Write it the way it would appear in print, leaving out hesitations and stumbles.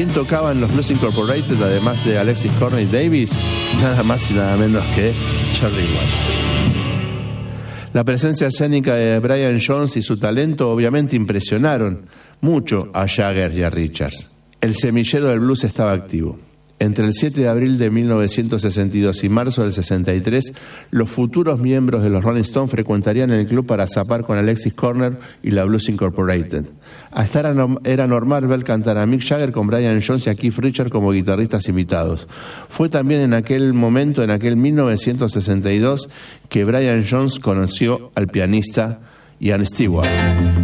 ¿Quién tocaba en los Blues Incorporated además de Alexis Corner y Davis? Nada más y nada menos que Charlie Watts. La presencia escénica de Brian Jones y su talento obviamente impresionaron mucho a Jagger y a Richards. El semillero del blues estaba activo. Entre el 7 de abril de 1962 y marzo del 63, los futuros miembros de los Rolling Stones frecuentarían el club para zapar con Alexis Corner y la Blues Incorporated. Hasta era normal ver cantar a Mick Jagger con Brian Jones y a Keith Richards como guitarristas invitados. Fue también en aquel momento, en aquel 1962, que Brian Jones conoció al pianista Ian Stewart.